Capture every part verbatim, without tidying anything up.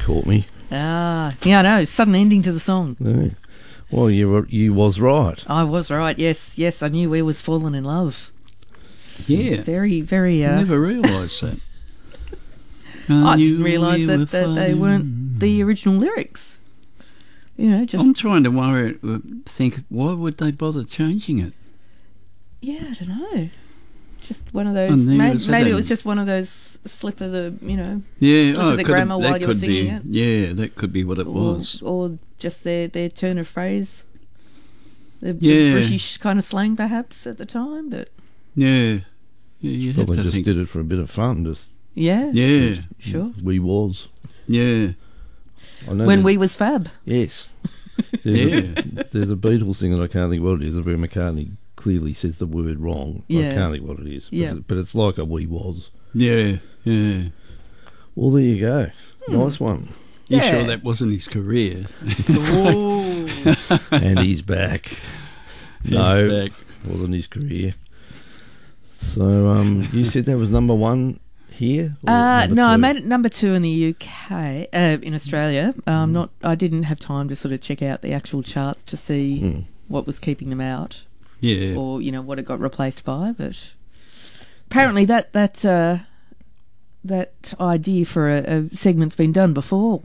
caught me. Ah, yeah, I know. Sudden ending to the song. Yeah. Well, you were, you was right. I was right. Yes, yes. I knew we was falling in love. Yeah. Very, very. Uh, I never realised that. I knew didn't realise we that, were that they falling. weren't the original lyrics. You know, just I'm trying to worry, uh, think, why would they bother changing it? yeah, I don't know. Just one of Oh, those. no, Maybe, so maybe they- it was just one of those slip of the, you know, Yeah, slip oh, of the it could have- grammar that while you were could singing be, it, Yeah, that could be what it or, was. or just their their turn of phrase. The, Yeah. the British kind of slang, perhaps at the time, but Yeah, yeah, you'd have Probably to just think. did it for a bit of fun. Just yeah, Yeah, sure. we was. yeah, I know When there's- we was fab. Yes. There's, yeah. a, there's a Beatles thing that I can't think what it is, where McCartney clearly says the word wrong. I Yeah. can't think what it is. But, Yeah. it- but it's like a we was. Yeah, yeah. Well, there you go. Hmm. Nice one. You Yeah. sure that wasn't his career? Ooh. And he's back. No, He's back. wasn't his career. So um, you said that was number one here? Or Uh, number no, I two? made it number two in the U K, uh, in Australia. Um, Mm. not, I didn't have time to sort of check out the actual charts to see Mm. what was keeping them out, Yeah. or you know what it got replaced by. But apparently, that that uh, that idea for a, a segment's been done before.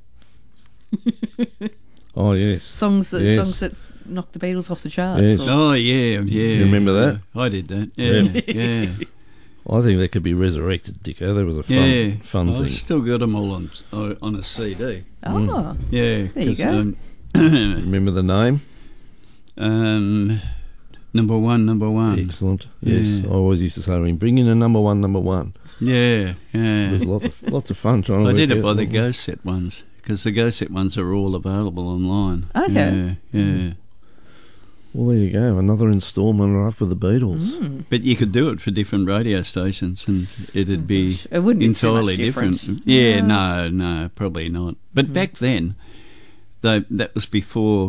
Oh, yes. Songs that Yes. songs that knocked the Beatles off the charts. Yes. or- Oh, yeah, yeah. You remember that? I did that. Yeah, yeah. I think that could be resurrected, Dicko. That was a fun, yeah. fun I've thing. still got them all on on a C D. Oh, Yeah. There you 'cause, go. Um, Remember the name? um, number one, number one. Excellent. Yes, Yeah. I always used to say to him, bring in a number one, number one. Yeah, It yeah. was lots of, lots of fun trying to I work did it out by the what- Ghost Set ones, because the Ghost Set ones are all available online. Okay. Yeah, yeah. Well, there you go. Another instalment right with the Beatles. mm. But you could do it for different radio stations, and it'd be it wouldn't be too much entirely different. different. Yeah, No. no, no, probably not. But back then, they, that was before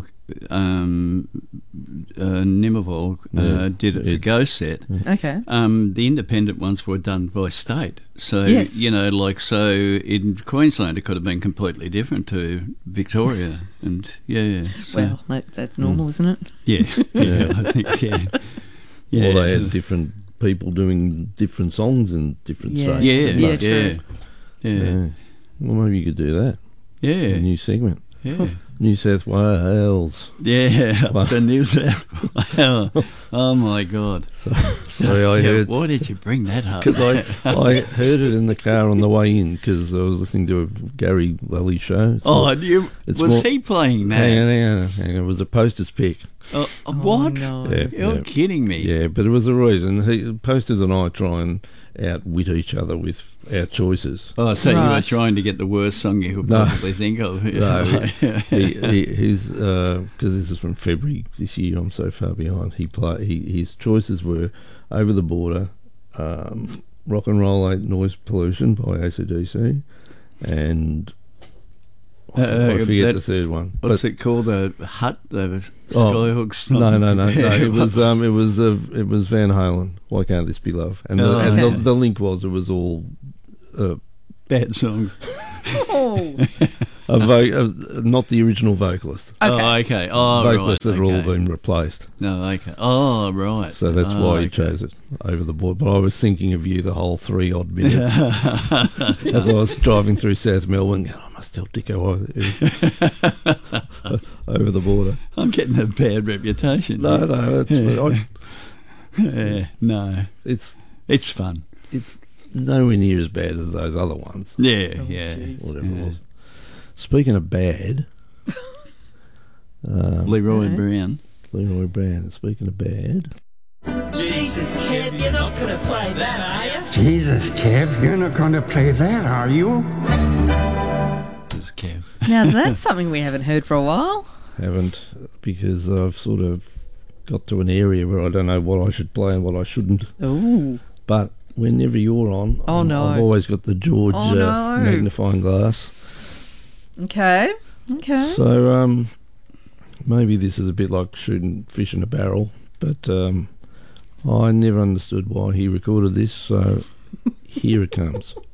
um, uh, Nimmervoll uh, Yeah. did it for It- Ghost Set. Okay. Um, the independent ones were done by state. So, Yes. you know, like, so in Queensland it could have been completely different to Victoria. And, yeah. So, Well, that, that's normal, isn't it? yeah, yeah, Yeah. I think, yeah. Yeah. Or they had different people doing different songs in different Yeah. states. yeah, Yeah, yeah, true. yeah, Yeah. Well, maybe you could do that. yeah, A new segment. yeah. New South Wales. Yeah, But- the New South Wales. Oh my God! So, sorry, I Yeah, heard. Why did you bring that up? Because I, I heard it in the car on the way in because I was listening to a Gary Lally show. It's oh, more- and you, it's was more- he playing that? hang on, hang on, hang on. It was a Posters pick. Oh, Oh, what? no. Yeah, You're yeah. kidding me. Yeah, but it was a reason. He, Posters and I try and outwit each other with our choices. Oh, so you were Right. trying to get the worst song you could No. possibly think of. No, he, he, his because this is from February this year. I'm so far behind. He play he, his choices were Over the Border, um, Rock and Roll Ain't Noise Pollution by A C D C, and I, f- Uh, I forget that- the third one. What's But it called? The Hut? The Oh, Skyhook song? no, no, no, no. Yeah, It was um, it was uh, it was Van Halen. Why Can't This Be Love? And the, Oh, and okay. the, the link was it was all. Uh, bad songs. Oh, a vo- uh, not the original vocalist. okay. Oh, okay. Oh, vocalists right. that had all okay. been replaced. No, okay. Oh, right. So that's Oh, why he okay. chose it over the board. But I was thinking of you the whole three odd minutes as I was driving through South Melbourne. Going, I must tell Dicko I- over the border. I'm getting a bad reputation. No, no, that's I, Yeah, no. it's It's fun. it's nowhere near as bad as those other ones. Yeah, Oh, yeah. geez. Whatever Yeah. it was. Speaking of bad, um, Leroy Right. Brown. Leroy Brown. Speaking of bad, Jesus, Kev, you're not going to play that, are you? Jesus, Kev, you're not going to play that, are you? This is Kev. Now that's something we haven't heard for a while. haven't because I've sort of got to an area where I don't know what I should play and what I shouldn't. Ooh. But whenever you're on, Oh, I'm- no. I've always got the George Oh, uh, no. magnifying glass. Okay. Okay. So um, maybe this is a bit like shooting fish in a barrel, but um, I never understood why he recorded this. So here it comes.